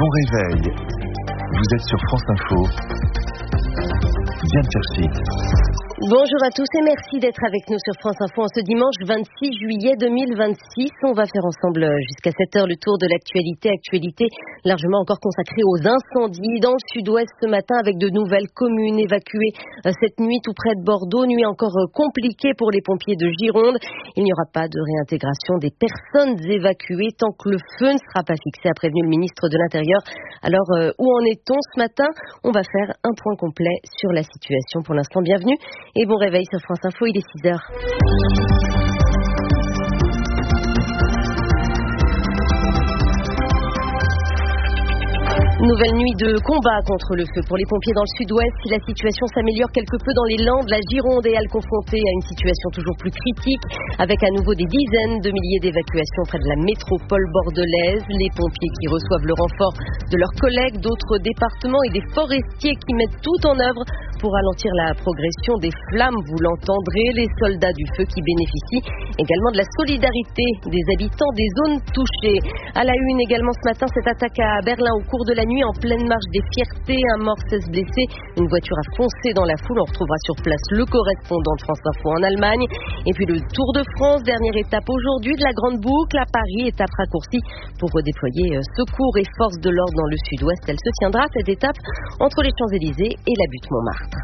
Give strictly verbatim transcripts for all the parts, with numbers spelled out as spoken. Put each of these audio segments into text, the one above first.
Bon réveil. Vous êtes sur France Info. Diane Cherchit. Bonjour à tous et merci d'être avec nous sur France Info en ce dimanche vingt-six juillet deux mille vingt-six. On va faire ensemble jusqu'à sept heures le tour de l'actualité. Actualité largement encore consacrée aux incendies dans le sud-ouest ce matin avec de nouvelles communes évacuées cette nuit tout près de Bordeaux. Nuit encore compliquée pour les pompiers de Gironde. Il n'y aura pas de réintégration des personnes évacuées tant que le feu ne sera pas fixé, a prévenu le ministre de l'Intérieur. Alors où en est-on ce matin? On va faire un point complet sur la situation. Pour l'instant, bienvenue. Et bon réveil sur France Info, il est six heures. Nouvelle nuit de combat contre le feu pour les pompiers dans le sud-ouest. Si la situation s'améliore quelque peu dans les Landes, la Gironde est elle confrontée à une situation toujours plus critique avec à nouveau des dizaines de milliers d'évacuations près de la métropole bordelaise. Les pompiers qui reçoivent le renfort de leurs collègues d'autres départements et des forestiers qui mettent tout en œuvre pour ralentir la progression des flammes. Vous l'entendrez, les soldats du feu qui bénéficient également de la solidarité des habitants des zones touchées. À la une également ce matin, cette attaque à Berlin au cours de la nuit en pleine marche des fiertés, un mort, seize blessés. Une voiture a foncé dans la foule. On retrouvera sur place le correspondant de France Info en Allemagne. Et puis le Tour de France, dernière étape aujourd'hui de la Grande Boucle à Paris, étape raccourcie pour redéployer secours et forces de l'ordre dans le sud-ouest. Elle se tiendra, cette étape, entre les Champs-Élysées et la butte Montmartre.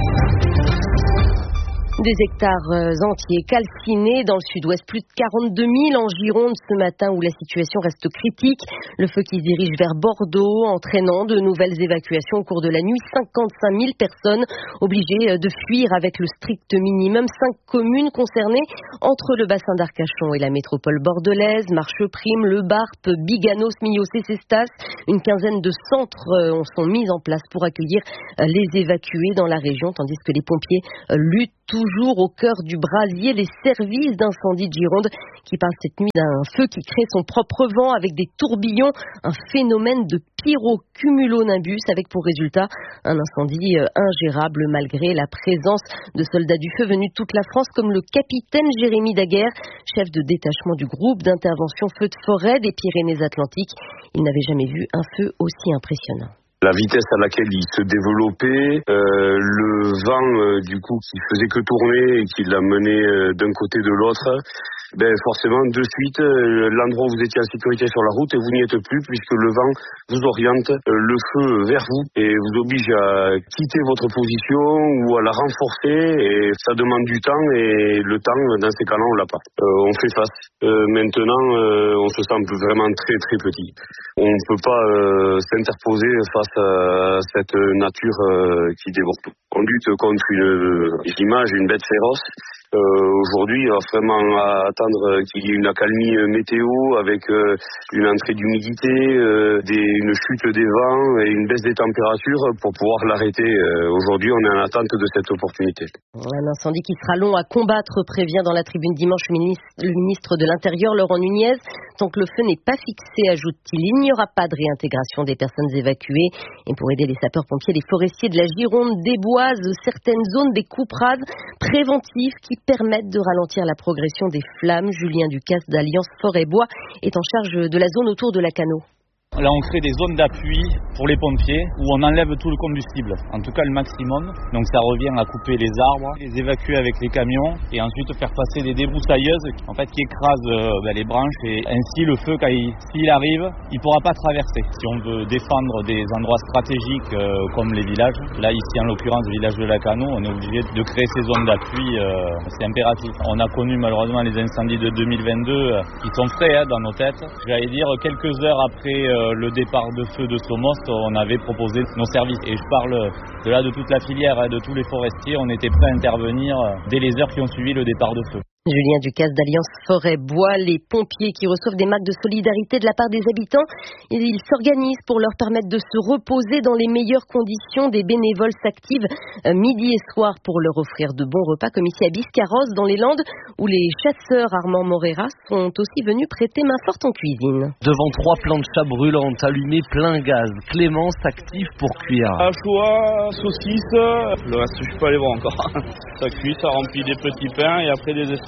Des hectares entiers calcinés dans le sud-ouest, plus de quarante-deux mille en Gironde ce matin où la situation reste critique. Le feu qui se dirige vers Bordeaux, entraînant de nouvelles évacuations au cours de la nuit. cinquante-cinq mille personnes obligées de fuir avec le strict minimum. Cinq communes concernées entre le bassin d'Arcachon et la métropole bordelaise. Marcheprime, Le Barp, Biganos, Millau-Cé, Cestas. Une quinzaine de centres sont mis en place pour accueillir les évacués dans la région, tandis que les pompiers luttent toujours au cœur du brasier. Les services d'incendie de Gironde qui parlent cette nuit d'un feu qui crée son propre vent avec des tourbillons, un phénomène de pyrocumulonimbus avec pour résultat un incendie ingérable malgré la présence de soldats du feu venus de toute la France comme le capitaine Jérémy Daguerre, chef de détachement du groupe d'intervention feu de forêt des Pyrénées-Atlantiques. Il n'avait jamais vu un feu aussi impressionnant. La vitesse à laquelle il se développait, euh, le vent euh, du coup qui faisait que tourner et qui l'a mené euh, d'un côté de l'autre, ben forcément de suite euh, l'endroit où vous étiez en sécurité sur la route et vous n'y êtes plus puisque le vent vous oriente euh, le feu vers vous et vous oblige à quitter votre position ou à la renforcer et ça demande du temps et le temps dans ces cas-là on l'a pas. Euh, on fait face. Euh, maintenant euh, on se sent vraiment très très petit. On ne peut pas euh, s'interposer face à cette nature euh, qui dévore tout. On lutte contre une, une image, une bête féroce. Euh, aujourd'hui, il va vraiment attendre qu'il y ait une accalmie météo avec euh, une entrée d'humidité, euh, des, une chute des vents et une baisse des températures pour pouvoir l'arrêter. Euh, aujourd'hui, on est en attente de cette opportunité. Un incendie qui sera long à combattre, prévient dans la tribune dimanche le ministre, le ministre de l'Intérieur, Laurent Nunez. Tant que le feu n'est pas fixé, ajoute-t-il, il n'y aura pas de réintégration des personnes évacuées. Et pour aider les sapeurs-pompiers, les forestiers de la Gironde déboisent certaines zones des coupes rases préventives qui permettent de ralentir la progression des flammes. Julien Ducasse d'Alliance Forêt-Bois est en charge de la zone autour de la Cano. Là, on crée des zones d'appui pour les pompiers où on enlève tout le combustible, en tout cas le maximum. Donc ça revient à couper les arbres, les évacuer avec les camions et ensuite faire passer des débroussailleuses en fait, qui écrasent euh, ben, les branches. Et ainsi, le feu, quand il, s'il arrive, il ne pourra pas traverser. Si on veut défendre des endroits stratégiques euh, comme les villages, là ici en l'occurrence, le village de la Cano, on est obligé de créer ces zones d'appui. Euh, c'est impératif. On a connu malheureusement les incendies de deux mille vingt-deux euh, qui sont frais hein, dans nos têtes. J'allais dire quelques heures après euh, le départ de feu de Somos, on avait proposé nos services. Et je parle de là de toute la filière, de tous les forestiers. On était prêts à intervenir dès les heures qui ont suivi le départ de feu. Julien Ducasse d'Alliance Forêt-Bois, les pompiers qui reçoivent des marques de solidarité de la part des habitants, ils s'organisent pour leur permettre de se reposer dans les meilleures conditions. Des bénévoles s'activent midi et soir pour leur offrir de bons repas, comme ici à Biscarrosse dans les Landes, où les chasseurs Armand Moreira sont aussi venus prêter main forte en cuisine. Devant trois planchas brûlantes allumées plein gaz, Clément s'active pour cuire. Hachois, saucisses, le reste je peux aller voir encore. Ça cuit, ça remplit des petits pains et après des estomacs.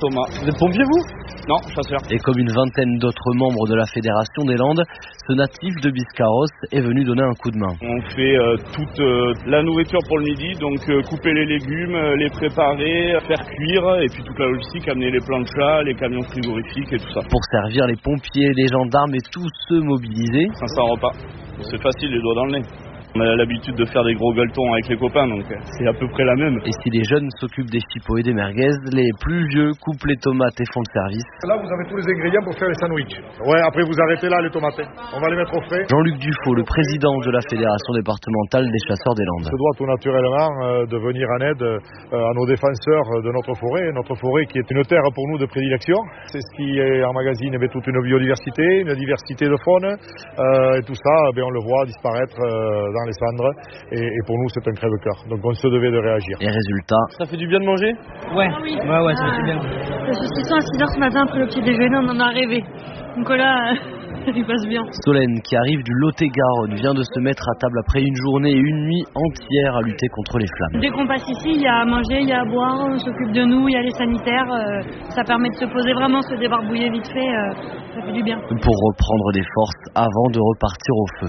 Thomas. Vous êtes pompier, vous ? Non, chasseur. Et comme une vingtaine d'autres membres de la Fédération des Landes, ce natif de Biscarrosse est venu donner un coup de main. On fait euh, toute euh, la nourriture pour le midi, donc euh, couper les légumes, euh, les préparer, faire cuire, et puis toute la logistique, amener les planchas, les camions frigorifiques et tout ça. Pour servir les pompiers, les gendarmes et tous ceux mobilisés. Ça sent un repas. C'est facile, les doigts dans le nez. On a l'habitude de faire des gros gueuletons avec les copains, donc c'est à peu près la même. Et si les jeunes s'occupent des chipots et des merguez, les plus vieux coupent les tomates et font le service. Là, vous avez tous les ingrédients pour faire les sandwichs. Ouais, après vous arrêtez là les tomates. On va les mettre au frais. Jean-Luc Dufaux, le président de la Fédération départementale des chasseurs des Landes. On se doit tout naturellement euh, de venir en aide euh, à nos défenseurs de notre forêt. Notre forêt qui est une terre pour nous de prédilection. C'est ce qui emmagasine eh toute une biodiversité, une diversité de faune. Euh, et tout ça, eh on le voit disparaître euh, dans les cendres et, et pour nous c'est un crève-cœur, donc on se devait de réagir. Et résultat, ça fait du bien de manger ? Ouais, oui. ouais, ouais, ça fait bien. Le saucisson à six heures ce matin après le petit déjeuner, on en a rêvé. Donc là, il passe bien. Solène, qui arrive du Lot-et-Garonne, vient de se mettre à table après une journée et une nuit entière à lutter contre les flammes. Dès qu'on passe ici, il y a à manger, il y a à boire, on s'occupe de nous, il y a les sanitaires, euh, ça permet de se poser vraiment, se débarbouiller vite fait, euh, ça fait du bien. Pour reprendre des forces avant de repartir au feu.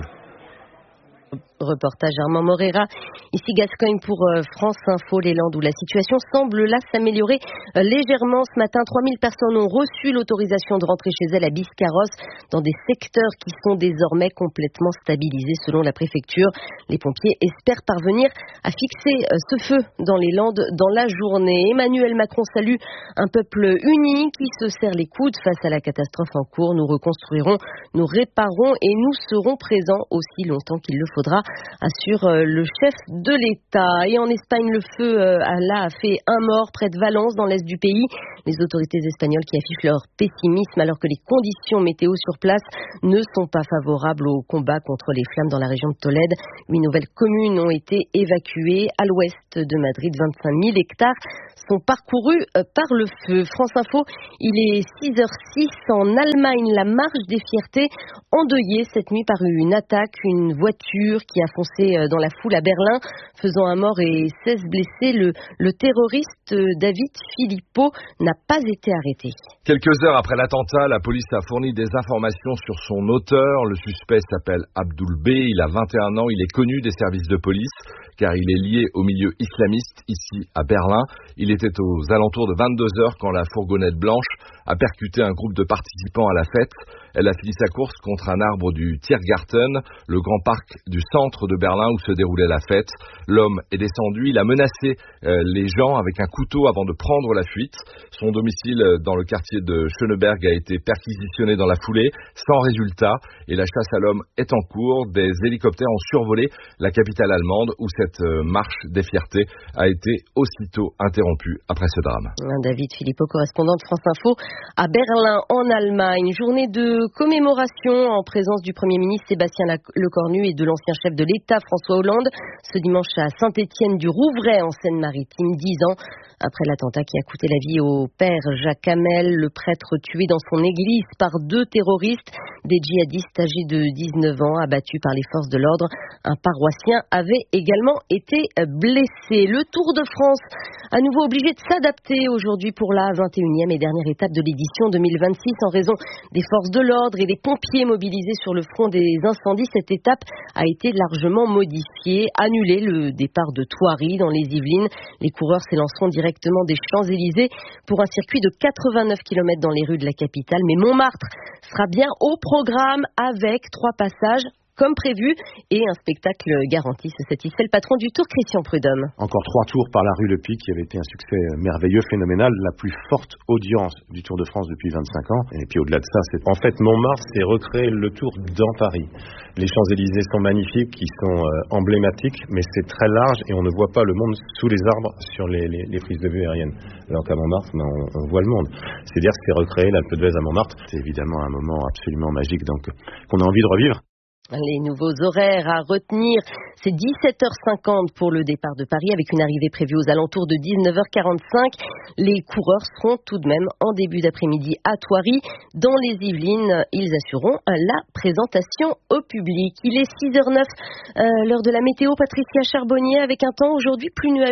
Reportage Armand Morera, ici Gascogne pour France Info, les Landes où la situation semble là s'améliorer légèrement. Ce matin, trois mille personnes ont reçu l'autorisation de rentrer chez elles à Biscarrosse dans des secteurs qui sont désormais complètement stabilisés selon la préfecture. Les pompiers espèrent parvenir à fixer ce feu dans les Landes dans la journée. Emmanuel Macron salue un peuple uni qui se serre les coudes face à la catastrophe en cours. Nous reconstruirons, nous réparons et nous serons présents aussi longtemps qu'il le faudra, assure le chef de l'État. Et en Espagne, le feu là a fait un mort près de Valence, dans l'est du pays. Les autorités espagnoles qui affichent leur pessimisme alors que les conditions météo sur place ne sont pas favorables au combat contre les flammes dans la région de Tolède. Huit nouvelles communes ont été évacuées. À l'ouest de Madrid, vingt-cinq mille hectares sont parcourus par le feu. France Info, il est six heures six en Allemagne. La marche des fiertés endeuillée cette nuit par une attaque, une voiture qui a foncé dans la foule à Berlin, faisant un mort et seize blessés. Le, le terroriste David Filippo n'a pas été arrêté. Quelques heures après l'attentat, la police a fourni des informations sur son auteur. Le suspect s'appelle Abdoul B. Il a vingt et un ans. Il est connu des services de police car il est lié au milieu islamiste ici à Berlin. Il était aux alentours de vingt-deux heures quand la fourgonnette blanche a percuté un groupe de participants à la fête. Elle a fini sa course contre un arbre du Tiergarten, le grand parc du centre de Berlin où se déroulait la fête. L'homme est descendu, il a menacé euh, les gens avec un couteau avant de prendre la fuite. Son domicile dans le quartier de Schöneberg a été perquisitionné dans la foulée, sans résultat, et la chasse à l'homme est en cours. Des hélicoptères ont survolé la capitale allemande où cette euh, marche des fiertés a été aussitôt interrompue après ce drame. David Filippo, correspondant de France Info à Berlin en Allemagne. Journée de commémoration en présence du Premier ministre Sébastien Lecornu et de l'ancien chef de l'État François Hollande. Ce dimanche à Saint-Étienne-du-Rouvray en Seine-Maritime, dix ans après l'attentat qui a coûté la vie au père Jacques Hamel, le prêtre tué dans son église par deux terroristes, des djihadistes âgés de dix-neuf ans abattus par les forces de l'ordre. Un paroissien avait également été blessé. Le Tour de France, à nouveau obligé de s'adapter aujourd'hui pour la vingt et unième et dernière étape de l'édition deux mille vingt-six en raison des forces de l'ordre et des pompiers mobilisés sur le front des incendies. Cette étape a été largement modifiée. Annulé le départ de Thoiry dans les Yvelines. Les coureurs s'élanceront directement des Champs-Élysées pour un circuit de quatre-vingt-neuf kilomètres dans les rues de la capitale. Mais Montmartre sera bien au programme avec trois passages comme prévu et un spectacle garanti. Se satisfait le patron du Tour, Christian Prudhomme. Encore trois tours par la rue Le Pic qui avait été un succès merveilleux, phénoménal, la plus forte audience du Tour de France depuis vingt-cinq ans. Et puis au-delà de ça, c'est en fait Montmartre, c'est recréer le Tour dans Paris. Les Champs-Élysées sont magnifiques, qui sont euh, emblématiques, mais c'est très large et on ne voit pas le monde sous les arbres sur les, les, les prises de vue aériennes. Alors qu'à Montmartre, ben, on, on voit le monde. C'est-à-dire que c'est recréer l'Alpe d'Huez à Montmartre. C'est évidemment un moment absolument magique, donc qu'on a envie de revivre. Les nouveaux horaires à retenir, c'est dix-sept heures cinquante pour le départ de Paris avec une arrivée prévue aux alentours de dix-neuf heures quarante-cinq. Les coureurs seront tout de même en début d'après-midi à Thoiry. Dans les Yvelines, ils assureront la présentation au public. Il est six heures neuf, euh, l'heure de la météo. Patricia Charbonnier avec un temps aujourd'hui plus nuageux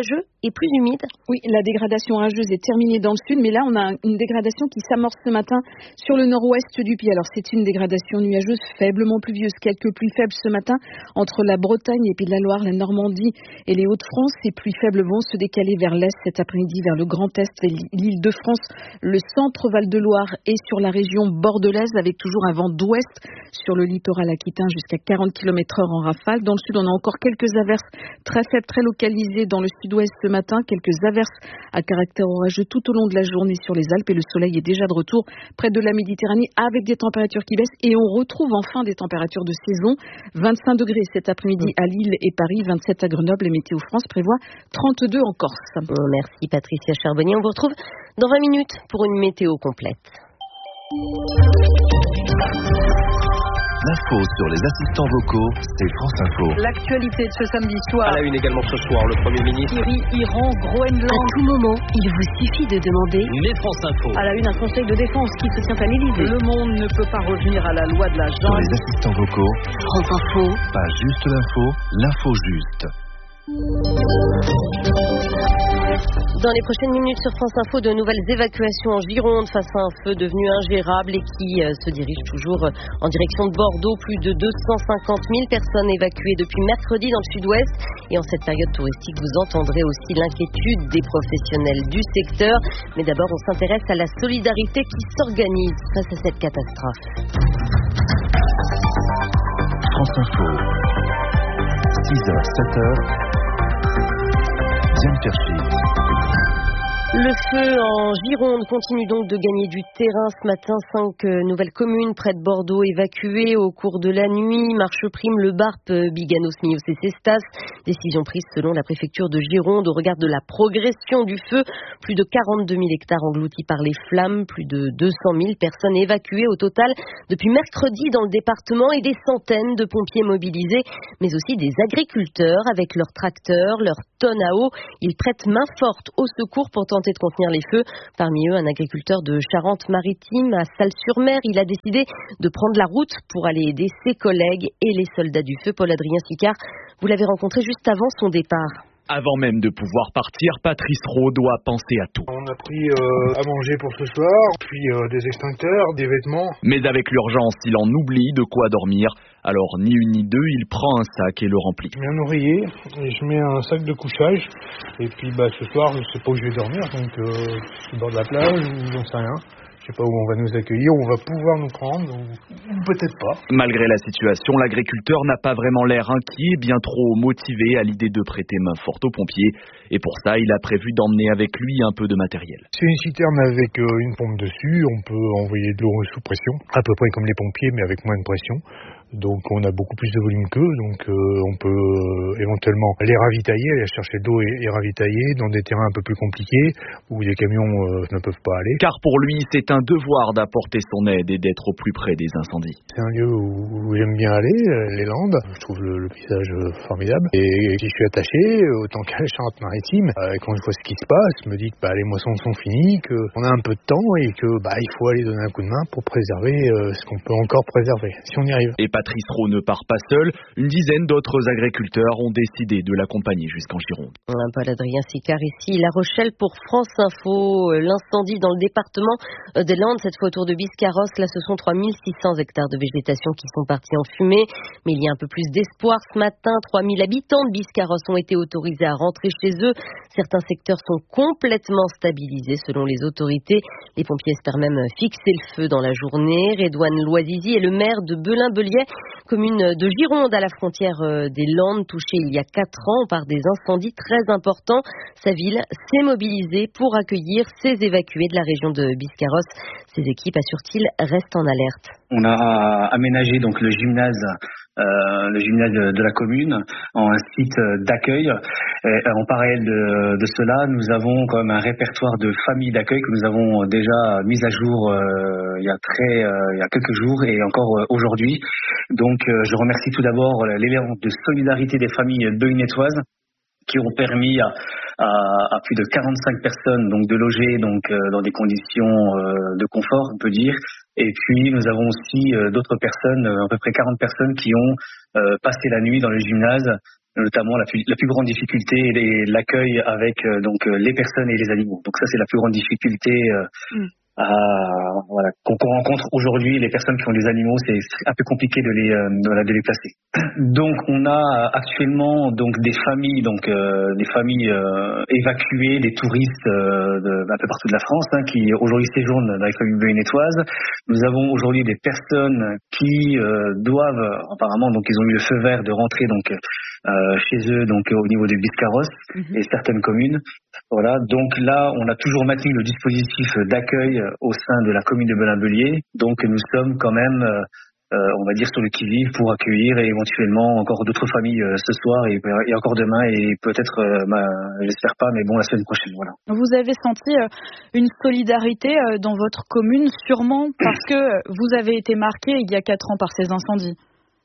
et plus humide. Oui, la dégradation orageuse est terminée dans le sud, mais là on a une dégradation qui s'amorce ce matin sur le nord-ouest du pays. Alors c'est une dégradation nuageuse faiblement pluvieuse, quelques pluies faibles ce matin entre la Bretagne et puis la Loire, la Normandie et les Hauts-de-France. Ces pluies faibles vont se décaler vers l'est cet après-midi, vers le Grand Est, l'île de France, le centre Val-de-Loire et sur la région bordelaise, avec toujours un vent d'ouest sur le littoral aquitain jusqu'à quarante kilomètres heure en rafale. Dans le sud, on a encore quelques averses très faibles, très localisées dans le sud-ouest ce matin, quelques averses à caractère orageux tout au long de la journée sur les Alpes, et le soleil est déjà de retour près de la Méditerranée avec des températures qui baissent, et on retrouve enfin des températures de saison. vingt-cinq degrés cet après-midi à Lille et Paris, vingt-sept à Grenoble, et Météo France prévoit trente-deux en Corse. Merci Patricia Charbonnier. On vous retrouve dans vingt minutes pour une météo complète. L'info sur les assistants vocaux, c'est France Info. L'actualité de ce samedi soir. À la une également ce soir, le Premier ministre. Syrie, Iran, Groenland. À tout moment, il vous suffit de demander. Mais France Info. À la une, un conseil de défense qui se tient à l'Élysée. Le monde ne peut pas revenir à la loi de la Sur jungle. les assistants vocaux, France Info. pas juste l'info, l'info juste. Dans les prochaines minutes sur France Info, de nouvelles évacuations en Gironde face à un feu devenu ingérable et qui euh, se dirige toujours en direction de Bordeaux. Plus de deux cent cinquante mille personnes évacuées depuis mercredi dans le sud-ouest. Et en cette période touristique, vous entendrez aussi l'inquiétude des professionnels du secteur. Mais d'abord, on s'intéresse à la solidarité qui s'organise face à cette catastrophe. France Info, six heures, sept heures, Diane Perchy. Le feu en Gironde continue donc de gagner du terrain. Ce matin, cinq nouvelles communes près de Bordeaux évacuées au cours de la nuit. Marcheprime, Le Barp, Biganos, Mios et Cestas. Décision prise selon la préfecture de Gironde au regard de la progression du feu. Plus de quarante-deux mille hectares engloutis par les flammes. Plus de deux cent mille personnes évacuées au total depuis mercredi dans le département et des centaines de pompiers mobilisés, mais aussi des agriculteurs avec leurs tracteurs, leurs tonnes à eau. Ils prêtent main forte au secours pour tenter de contenir les feux. Parmi eux, un agriculteur de Charente-Maritime à Salles-sur-Mer. Il a décidé de prendre la route pour aller aider ses collègues et les soldats du feu. Paul-Adrien Sicard, vous l'avez rencontré juste avant son départ. Avant même de pouvoir partir, Patrice Rowe doit penser à tout. On a pris euh, à manger pour ce soir, puis euh, des extincteurs, des vêtements. Mais avec l'urgence, il en oublie de quoi dormir. Alors, ni une ni deux, il prend un sac et le remplit. Je mets un oreiller et je mets un sac de couchage. Et puis bah, ce soir, je ne sais pas où je vais dormir. Donc, euh, je suis au bord de la plage ou j'en sais rien. Je ne sais pas où on va nous accueillir, où on va pouvoir nous prendre, ou peut-être pas. Malgré la situation, l'agriculteur n'a pas vraiment l'air inquiet, bien trop motivé à l'idée de prêter main forte aux pompiers. Et pour ça, il a prévu d'emmener avec lui un peu de matériel. C'est une citerne avec euh, une pompe dessus. On peut envoyer de l'eau sous pression, à peu près comme les pompiers, mais avec moins de pression. Donc on a beaucoup plus de volume qu'eux, donc euh, on peut euh, éventuellement les ravitailler, aller chercher de l'eau et, et ravitailler dans des terrains un peu plus compliqués où les camions euh, ne peuvent pas aller. Car pour lui, c'est un devoir d'apporter son aide et d'être au plus près des incendies. C'est un lieu où, où j'aime bien aller, les Landes. Je trouve le, le paysage formidable. Et si je suis attaché, autant qu'à la Charente-Maritime, euh, quand je vois ce qui se passe, je me dis que bah, les moissons sont finies, qu'on a un peu de temps et que bah, il faut aller donner un coup de main pour préserver euh, ce qu'on peut encore préserver, si on y arrive. Et Patrice Rowe ne part pas seul. Une dizaine d'autres agriculteurs ont décidé de l'accompagner jusqu'en Gironde. Paul-Adrien Sicard ici, La Rochelle pour France Info. L'incendie dans le département des Landes, cette fois autour de Biscarrosse. Là, ce sont trois mille six cents hectares de végétation qui sont partis en fumée. Mais il y a un peu plus d'espoir ce matin. trois mille habitants de Biscarrosse ont été autorisés à rentrer chez eux. Certains secteurs sont complètement stabilisés selon les autorités. Les pompiers espèrent même fixer le feu dans la journée. Redouane Loisizi est le maire de Belin-Beliais, commune de Gironde à la frontière des Landes, touchée il y a quatre ans par des incendies très importants. Sa ville s'est mobilisée pour accueillir ces évacués de la région de Biscarrosse. Ces équipes, assure-t-il, restent en alerte. On a aménagé donc le gymnase, euh, le gymnase de, de la commune en un site d'accueil. Et en parallèle de, de cela, nous avons quand même un répertoire de familles d'accueil que nous avons déjà mis à jour euh, il y a très, euh, il y a quelques jours et encore euh, aujourd'hui. Donc, euh, je remercie tout d'abord l'élan de solidarité des familles belinettoises qui ont permis à, à, à plus de quarante-cinq personnes donc de loger donc euh, dans des conditions euh, de confort, on peut dire. Et puis nous avons aussi euh, d'autres personnes, euh, à peu près quarante personnes qui ont euh, passé la nuit dans le gymnase, notamment la plus, la plus grande difficulté est l'accueil avec euh, donc euh, les personnes et les animaux. Donc ça c'est la plus grande difficulté euh, mm. à, voilà, qu'on, qu'on rencontre aujourd'hui. Les personnes qui ont des animaux, c'est un peu compliqué de les euh, de les placer. Donc on a actuellement donc des familles donc euh, des familles euh, évacuées, des touristes euh, de, un peu partout de la France hein, qui aujourd'hui séjournent dans les familles bénétoises. Nous avons aujourd'hui des personnes qui euh, doivent apparemment donc ils ont eu le feu vert de rentrer donc euh, chez eux donc au niveau des Biscarrosse mm-hmm. et certaines communes. Voilà, donc là on a toujours maintenu le dispositif d'accueil au sein de la commune de Belin-Bélier. Donc nous sommes quand même euh, Euh, on va dire sur le qui-vive pour accueillir et éventuellement encore d'autres familles euh, ce soir et, et encore demain et peut-être, euh, bah, j'espère pas, mais bon, la semaine prochaine, voilà. Vous avez senti euh, une solidarité euh, dans votre commune, sûrement parce que vous avez été marqué il y a quatre ans par ces incendies.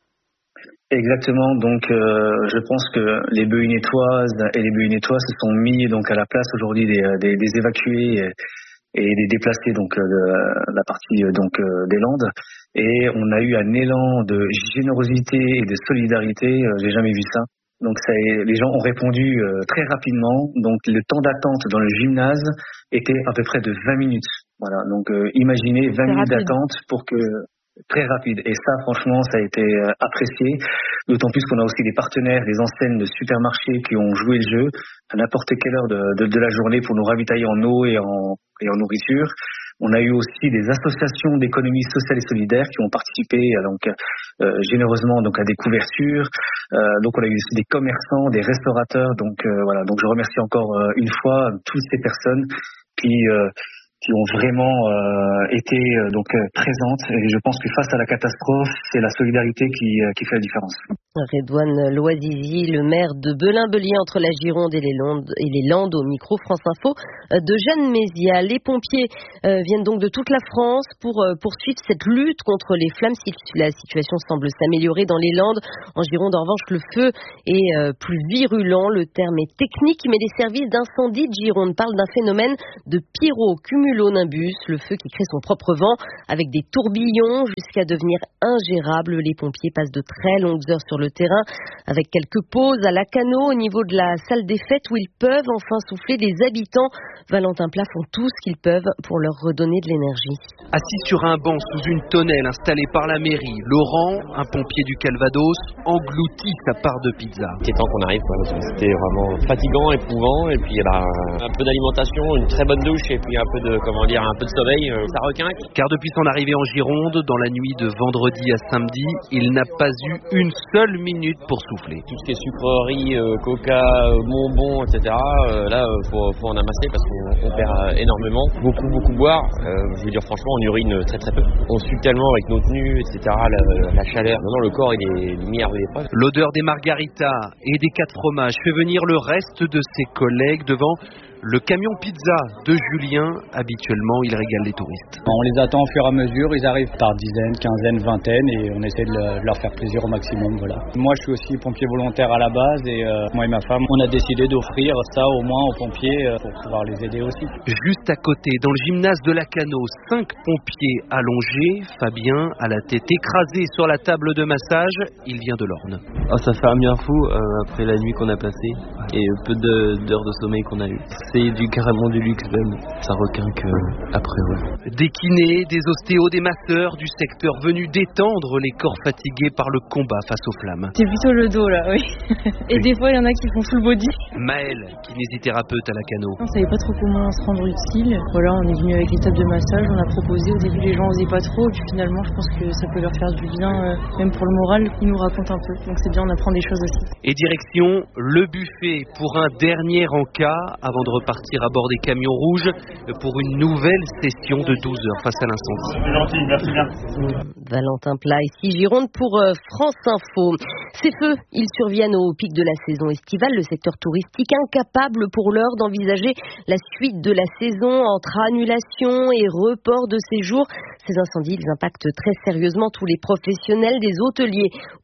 Exactement, donc euh, je pense que les Behunétoises et les Behunétois se sont mis donc à la place aujourd'hui des, des, des évacués et, et des déplacés donc de la partie donc des Landes. Et on a eu un élan de générosité et de solidarité, euh, j'ai jamais vu ça. Donc ça, les gens ont répondu euh, très rapidement. Donc le temps d'attente dans le gymnase était à peu près de vingt minutes. Voilà. Donc euh, imaginez vingt minutes d'attente pour que très rapide. Et ça, franchement, ça a été euh, apprécié. D'autant plus qu'on a aussi des partenaires, des enseignes de supermarchés qui ont joué le jeu à n'importe quelle heure de, de, de la journée pour nous ravitailler en eau et en, et en nourriture. On a eu aussi des associations d'économie sociale et solidaire qui ont participé donc euh, généreusement donc à des couvertures. Euh, donc on a eu aussi des commerçants, des restaurateurs. Donc euh, voilà. Donc je remercie encore euh, une fois toutes ces personnes qui euh, qui ont vraiment euh, été euh, donc euh, présentes. Et je pense que face à la catastrophe, c'est la solidarité qui, euh, qui fait la différence. Redouane Loisizi, le maire de Belin-Bélier entre la Gironde et les Landes, et les Landes au micro France Info de Jeanne Mézia. Les pompiers euh, viennent donc de toute la France pour euh, poursuivre cette lutte contre les flammes. Si la situation semble s'améliorer dans les Landes, en Gironde en revanche le feu est euh, plus virulent. Le terme est technique, mais les services d'incendie de Gironde parlent d'un phénomène de pyrocumulonimbus, le feu qui crée son propre vent avec des tourbillons jusqu'à devenir ingérable. Les pompiers passent de très longues heures sur le terrain avec quelques pauses à Lacanau au niveau de la salle des fêtes où ils peuvent enfin souffler. Les habitants Valentin Plat font tout ce qu'ils peuvent pour leur redonner de l'énergie. Assis sur un banc sous une tonnelle installée par la mairie, Laurent, un pompier du Calvados, engloutit sa part de pizza. C'est temps qu'on arrive, quoi. C'était vraiment fatigant, éprouvant, et puis bah, un peu d'alimentation, une très bonne douche, et puis un peu de, comment dire, un peu de sommeil, euh, ça requinque. Car depuis son arrivée en Gironde, dans la nuit de vendredi à samedi, il n'a pas eu une seule minute pour souffler. Tout ce qui est sucreries, euh, coca, euh, bonbons, et cetera. Euh, là, euh, faut, faut en amasser parce qu'on on perd euh, énormément. Beaucoup, beaucoup boire. Euh, je veux dire, franchement, on urine très, très peu. On sue tellement avec nos tenues, et cetera. La, la chaleur. Maintenant, le corps, il est mis à rude épreuve. L'odeur des margaritas et des quatre fromages fait venir le reste de ses collègues devant le camion pizza de Julien. Habituellement, il régale les touristes. On les attend au fur et à mesure, ils arrivent par dizaines, quinzaines, vingtaines et on essaie de leur faire plaisir au maximum. Voilà. Moi, je suis aussi pompier volontaire à la base et euh, moi et ma femme, on a décidé d'offrir ça au moins aux pompiers euh, pour pouvoir les aider aussi. Juste à côté, dans le gymnase de Lacanau, cinq pompiers allongés. Fabien a la tête écrasée sur la table de massage. Il vient de l'Orne. Oh, ça fait un bien fou euh, après la nuit qu'on a passée et peu de, d'heures de sommeil qu'on a eu. C'est du, carrément du luxe même, ça requinque euh, après, ouais. Des kinés, des ostéos, des masseurs du secteur venus détendre les corps fatigués par le combat face aux flammes. C'est plutôt le dos là, oui. Et oui. Des fois il y en a qui font full body. Maëlle, kinésithérapeute à Lacanau. On savait pas trop comment se rendre utile. Voilà, on est venu avec les tables de massage, on a proposé. Au début les gens osaient pas trop, et puis finalement je pense que ça peut leur faire du bien, euh, même pour le moral. Ils nous racontent un peu, donc c'est bien, on apprend des choses aussi. Et direction le buffet pour un dernier encas avant de repartir à bord des camions rouges pour une nouvelle session de douze heures face à l'incendie. C'est gentil, merci bien. Valentin Plat, ici Gironde pour euh, France Info. Ces feux, ils surviennent au pic de la saison estivale. Le secteur touristique incapable pour l'heure d'envisager la suite de la saison entre annulation et report de séjour. Ces incendies, ils impactent très sérieusement tous les professionnels des hôteliers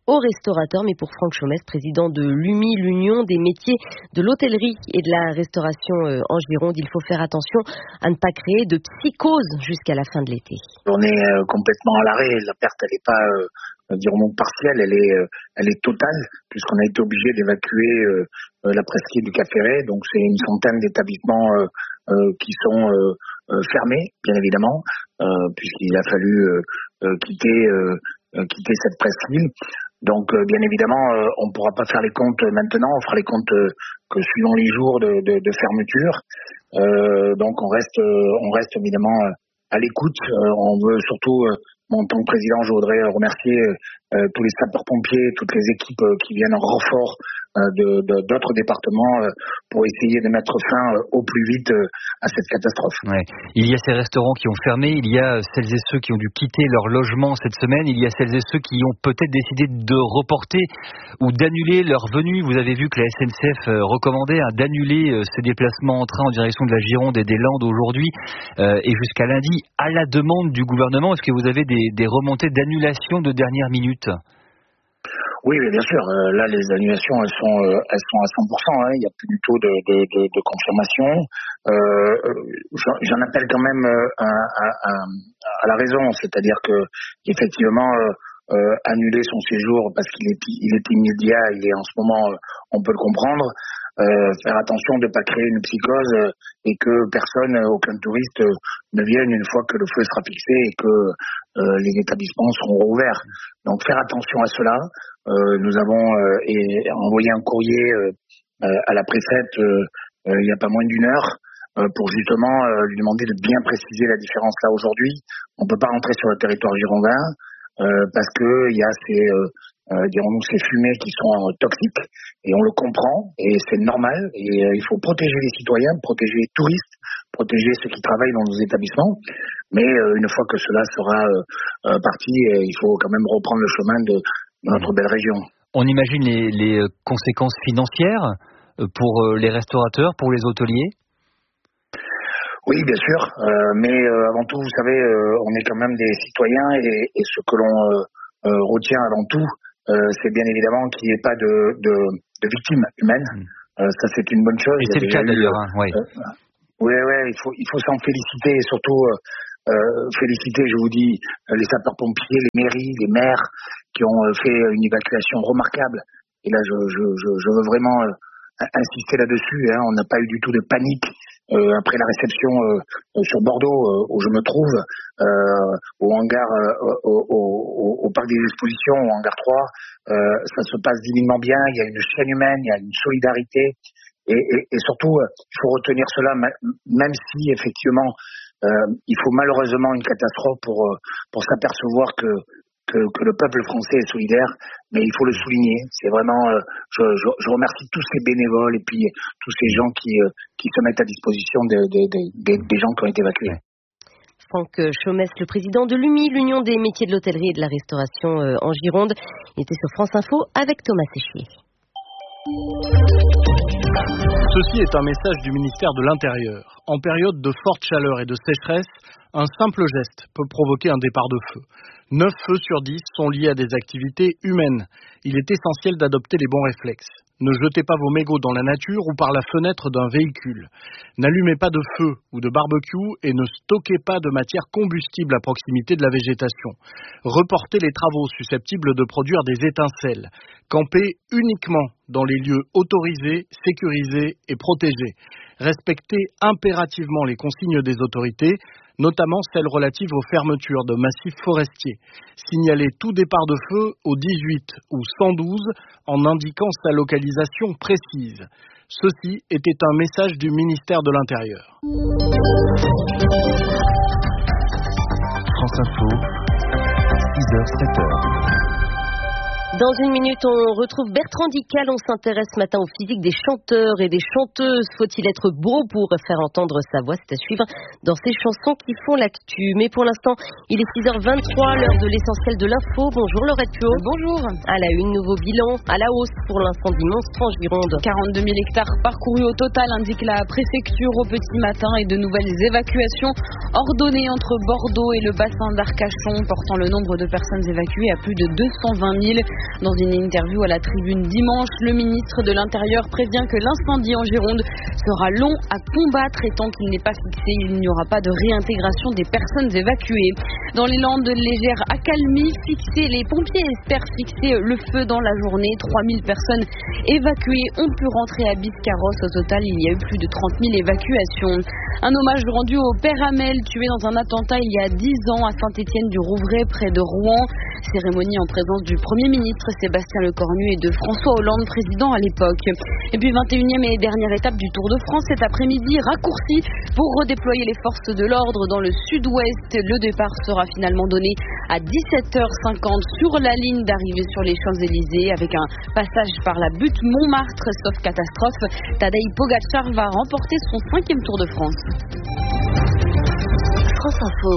aux restaurateurs. Mais pour Franck Chomès, président de l'U M I, l'Union des métiers de l'hôtellerie et de la restauration en Gironde, il faut faire attention à ne pas créer de psychose jusqu'à la fin de l'été. On est complètement à l'arrêt, la perte elle n'est pas euh, dirons partielle, elle est, euh, elle est totale, puisqu'on a été obligé d'évacuer euh, la presqu'île du Cap-Ferret, donc c'est une centaine d'établissements euh, euh, qui sont euh, euh, fermés, bien évidemment, euh, puisqu'il a fallu euh, euh, quitter, euh, quitter cette presqu'île. Donc euh, bien évidemment, euh, on ne pourra pas faire les comptes maintenant, on fera les comptes euh, que suivant les jours de, de, de fermeture. Euh, donc on reste, euh, on reste évidemment euh, à l'écoute. Euh, on veut surtout, euh, en tant que président, je voudrais remercier euh, tous les sapeurs-pompiers, toutes les équipes euh, qui viennent en renfort euh, de, de, d'autres départements euh, pour essayer de mettre fin euh, au plus vite euh, à cette catastrophe. Ouais. Il y a ces restaurants qui ont fermé, il y a celles et ceux qui ont dû quitter leur logement cette semaine, il y a celles et ceux qui ont peut-être décidé de reporter ou d'annuler leur venue. Vous avez vu que la S N C F recommandait hein, d'annuler euh, ces déplacements en train en direction de la Gironde et des Landes aujourd'hui euh, et jusqu'à lundi à la demande du gouvernement. Est-ce que vous avez des, des remontées d'annulation de dernière minute ? Oui, mais bien sûr. Euh, là, les annulations, elles sont, euh, elles sont à cent pour cent. Hein. Il n'y a plus du tout de, de, de, de confirmation. Euh, j'en, j'en appelle quand même euh, à, à, à la raison, c'est-à-dire que effectivement, euh, euh, annuler son séjour parce qu'il est, il est immédiat, il est en ce moment, euh, on peut le comprendre. Euh, faire attention de ne pas créer une psychose euh, et que personne, euh, aucun touriste euh, ne vienne une fois que le feu sera fixé et que euh, les établissements seront rouverts. Donc faire attention à cela. Euh, nous avons euh, et, envoyé un courrier euh, euh, à la préfète euh, euh, il n'y a pas moins d'une heure euh, pour justement euh, lui demander de bien préciser la différence là aujourd'hui. On ne peut pas rentrer sur le territoire girondin euh, parce que il y a ces euh, Euh, dirons-nous ces fumées qui sont euh, toxiques et on le comprend et c'est normal et euh, il faut protéger les citoyens, protéger les touristes, protéger ceux qui travaillent dans nos établissements, mais euh, une fois que cela sera euh, euh, parti, euh, il faut quand même reprendre le chemin de, de notre belle région. On imagine les, les conséquences financières pour les restaurateurs, pour les hôteliers ? Oui, bien sûr, euh, mais euh, avant tout, vous savez, euh, on est quand même des citoyens et, et ce que l'on euh, euh, retient avant tout, Euh, c'est bien évidemment qu'il n'y ait pas de, de, de victimes humaines. Mmh. Euh, ça, c'est une bonne chose. Et c'est le cas d'ailleurs. Hein, oui, euh, ouais, ouais, il faut, il faut s'en féliciter et surtout euh, féliciter, je vous dis, les sapeurs-pompiers, les mairies, les maires qui ont fait une évacuation remarquable. Et là, je, je, je, je veux vraiment euh, insister là-dessus. Hein. On n'a pas eu du tout de panique euh, après la réception euh, sur Bordeaux, euh, où je me trouve, euh, au hangar, euh, au, au, au, au parc des expositions, au hangar trois. Euh, ça se passe divinement bien. Il y a une chaîne humaine, il y a une solidarité. Et, et, et surtout, il faut retenir cela, même si effectivement, euh, il faut malheureusement une catastrophe pour, pour s'apercevoir que Que, que le peuple français est solidaire, mais il faut le souligner. C'est vraiment, euh, je, je, je remercie tous ces bénévoles et puis tous ces gens qui, euh, qui se mettent à disposition de, de, de, de, des gens qui ont été évacués. Franck Chomès, le président de l'U M I, l'Union des métiers de l'hôtellerie et de la restauration euh, en Gironde, il était sur France Info avec Thomas Séchier. Ceci est un message du ministère de l'Intérieur. En période de forte chaleur et de sécheresse, un simple geste peut provoquer un départ de feu. neuf feux sur dix sont liés à des activités humaines. Il est essentiel d'adopter les bons réflexes. Ne jetez pas vos mégots dans la nature ou par la fenêtre d'un véhicule. N'allumez pas de feu ou de barbecue et ne stockez pas de matière combustible à proximité de la végétation. Reportez les travaux susceptibles de produire des étincelles. Campez uniquement dans les lieux autorisés, sécurisés et protégés. Respectez impérativement les consignes des autorités, notamment celles relatives aux fermetures de massifs forestiers. Signalez tout départ de feu au dix-huit ou cent douze en indiquant sa localisation précise. Ceci était un message du ministère de l'Intérieur. France Info, six heures sept heures. Dans une minute, on retrouve Bertrand Dical. On s'intéresse ce matin au physique des chanteurs et des chanteuses. Faut-il être beau pour faire entendre sa voix? C'est à suivre dans ces chansons qui font l'actu. Mais pour l'instant, il est six heures vingt-trois, l'heure de l'essentiel de l'info. Bonjour Laurette Pio. Bonjour. À la une, nouveau bilan à la hausse pour l'incendie monstre en Gironde. quarante-deux mille hectares parcourus au total, indique la préfecture au petit matin, et de nouvelles évacuations ordonnées entre Bordeaux et le bassin d'Arcachon, portant le nombre de personnes évacuées à plus de deux cent vingt mille. Dans une interview à la Tribune dimanche, le ministre de l'Intérieur prévient que l'incendie en Gironde sera long à combattre et tant qu'il n'est pas fixé, il n'y aura pas de réintégration des personnes évacuées. Dans les Landes, légère accalmie fixée, les pompiers espèrent fixer le feu dans la journée. trois mille personnes évacuées ont pu rentrer à Biscarrosse. Au total, il y a eu plus de trente mille évacuations. Un hommage rendu au père Hamel, tué dans un attentat il y a dix ans à Saint-Étienne-du-Rouvray, près de Rouen. Cérémonie en présence du Premier ministre Sébastien Lecornu et de François Hollande, président à l'époque. Et puis vingt et unième et dernière étape du Tour de France cet après-midi, raccourci pour redéployer les forces de l'ordre dans le sud-ouest. Le départ sera finalement donné à dix-sept heures cinquante sur la ligne d'arrivée sur les Champs-Élysées avec un passage par la butte Montmartre. Sauf catastrophe, Tadej Pogačar va remporter son cinquième Tour de France. France Info.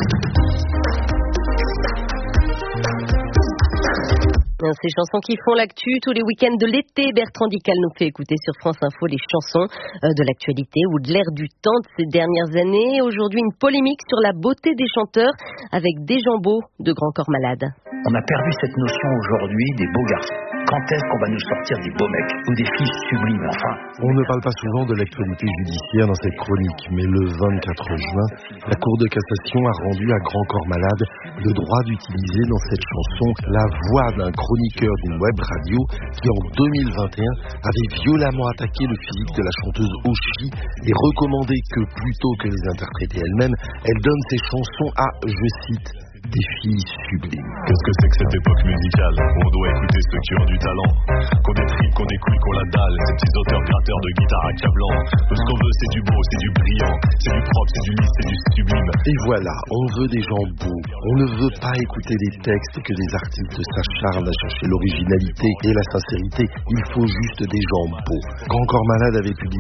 Ces chansons qui font l'actu tous les week-ends de l'été. Bertrand Dical nous fait écouter sur France Info les chansons de l'actualité ou de l'air du temps de ces dernières années. Aujourd'hui, une polémique sur la beauté des chanteurs avec des jambos de Grand Corps Malade. On a perdu cette notion aujourd'hui des beaux garçons. Quand est-ce qu'on va nous sortir des beaux mecs ou des filles sublimes, enfin? On ne parle pas souvent de l'actualité judiciaire dans cette chronique, mais le vingt-quatre juin, la Cour de cassation a rendu à Grand Corps Malade le droit d'utiliser dans cette chanson la voix d'un chroniqueur d'une web radio qui en deux mille vingt et un avait violemment attaqué le physique de la chanteuse Oshi et recommandé que plutôt que les interpréter elle-même, elle donne ses chansons à, je cite, des filles sublimes. Qu'est-ce que c'est que cette époque musicale où on doit écouter ceux qui ont du talent, qu'on détripe, qu'on écoute, qu'on la dalle, ces petits auteurs gratteurs de guitare accablants. Tout ce qu'on veut c'est du beau, c'est du brillant, c'est du propre, c'est du lisse, c'est du sublime. Et voilà, on veut des gens beaux. On ne veut pas écouter les textes et que des artistes s'acharnent à chercher l'originalité et la sincérité. Il faut juste des gens beaux. Grand Corps Malade avait publié